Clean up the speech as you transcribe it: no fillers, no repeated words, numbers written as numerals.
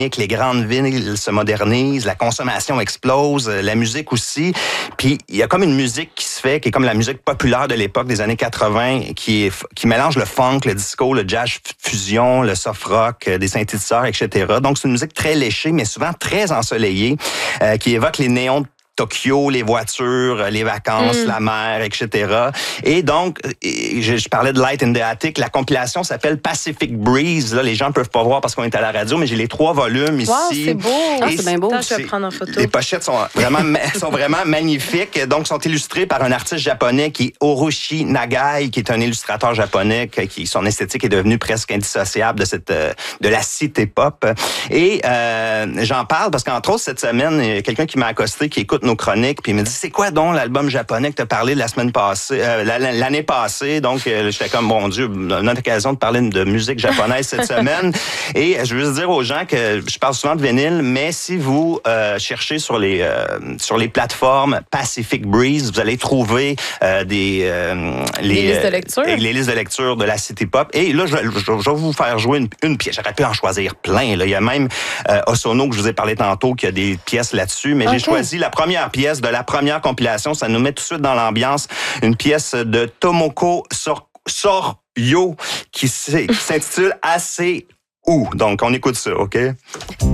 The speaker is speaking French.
les grandes villes se modernisent, la consommation explose, la musique aussi. Puis il y a comme une musique qui se fait, qui est comme la musique populaire de l'époque des années 80, qui mélange le funk, le disco, le jazz fusion, le soft rock, des synthétiseurs, etc. Donc c'est une musique très léchée, mais souvent très ensoleillée, qui évoque les néons de Tokyo, les voitures, les vacances, la mer, etc. Et donc, je parlais de Light in the Attic. La compilation s'appelle Pacific Breeze. Là, les gens ne peuvent pas voir parce qu'on est à la radio, mais j'ai les 3 volumes ici. Wow, c'est beau! C'est bien beau. Attends, je vais prendre en photo. Les pochettes sont vraiment magnifiques. Donc, sont illustrées par un artiste japonais qui est Orochi Nagai, qui est un illustrateur japonais, qui son esthétique est devenue presque indissociable de la cité pop. Et j'en parle parce qu'entre autres, cette semaine, il y a quelqu'un qui m'a accosté, qui écoute nos chroniques, puis il me dit, c'est quoi donc l'album japonais que tu as parlé de la semaine passée, l'année passée? Donc, j'étais comme, bon Dieu, une autre occasion de parler de musique japonaise cette semaine. Et je veux juste dire aux gens que je parle souvent de vinyle, mais si vous cherchez sur les plateformes Pacific Breeze, vous allez trouver les listes de lecture. Les listes de lecture de la City Pop. Et là, je vais vous faire jouer une pièce. J'aurais pu en choisir plein. Là. Il y a même Osono, que je vous ai parlé tantôt, qui a des pièces là-dessus, mais j'ai choisi la première pièce de la première compilation. Ça nous met tout de suite dans l'ambiance. Une pièce de Tomoko Soryo qui s'intitule Assez Ou. Donc, on écoute ça, OK?